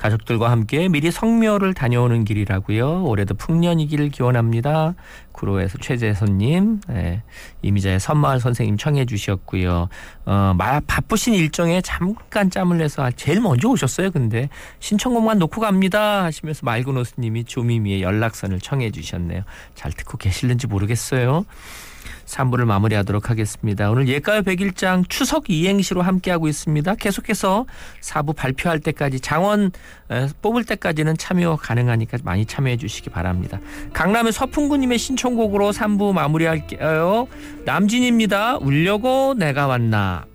가족들과 함께 미리 성묘를 다녀오는 길이라고요. 올해도 풍년이기를 기원합니다. 구로에서 최재선님, 이미자의 선마을 선생님 청해 주셨고요. 바쁘신 일정에 잠깐 짬을 내서 제일 먼저 오셨어요. 근데 신청곡만 놓고 갑니다 하시면서 말그노스님이 조미미의 연락선을 청해 주셨네요. 잘 듣고 계실는지 모르겠어요. 3부를 마무리하도록 하겠습니다. 오늘 예가요 100일장 추석 이행시로 함께하고 있습니다. 계속해서 4부 발표할 때까지 장원 뽑을 때까지는 참여 가능하니까 많이 참여해 주시기 바랍니다. 강남의 서풍구님의 신청곡으로 3부 마무리할게요. 남진입니다. 울려고 내가 왔나.